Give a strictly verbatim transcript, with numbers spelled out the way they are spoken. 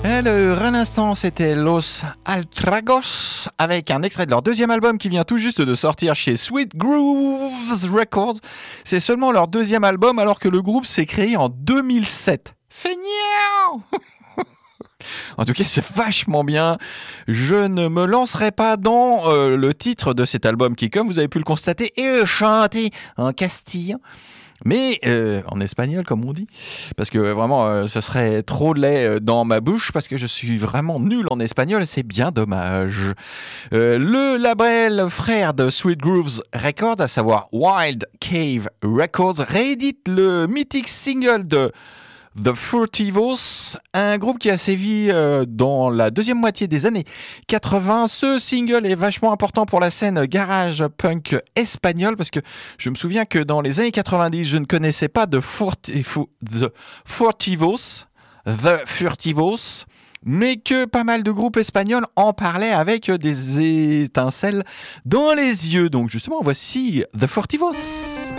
Alors, à l'instant, c'était Los Altragos avec un extrait de leur deuxième album qui vient tout juste de sortir chez Sweet Grooves Records. C'est seulement leur deuxième album alors que le groupe s'est créé en deux mille sept. Feignant. En tout cas, c'est vachement bien. Je ne me lancerai pas dans euh, le titre de cet album qui, comme vous avez pu le constater, est chanté en castillan. Mais euh, en espagnol, comme on dit, parce que vraiment, euh, ce serait trop laid dans ma bouche, parce que je suis vraiment nul en espagnol, et c'est bien dommage. Euh, le label frère de Sweet Grooves Records, à savoir Wild Cave Records, réédite le mythique single de The Furtivos, un groupe qui a sévi euh, dans la deuxième moitié des années quatre-vingts. Ce single est vachement important pour la scène garage punk espagnole parce que je me souviens que dans les années quatre-vingt-dix, je ne connaissais pas de Furti- Fu- The Furtivos, The Furtivos, mais que pas mal de groupes espagnols en parlaient avec des étincelles dans les yeux. Donc justement, voici The Furtivos.